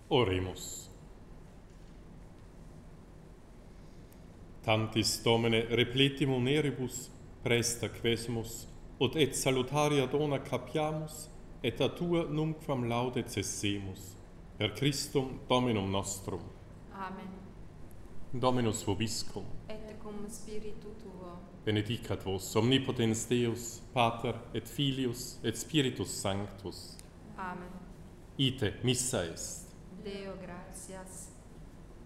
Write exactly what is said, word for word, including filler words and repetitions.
Oremus. Tantis Domine repletim uneribus, presta quesumus, ut et salutaria dona capiamus, et a tua nunquam laude cessemus. Per Christum Dominum nostrum. Amen. Dominus vobiscum. Et cum spiritu tuo. Benedicat vos omnipotens Deus, Pater et Filius et Spiritus Sanctus. Amen. Ite missa est. Deo gratias.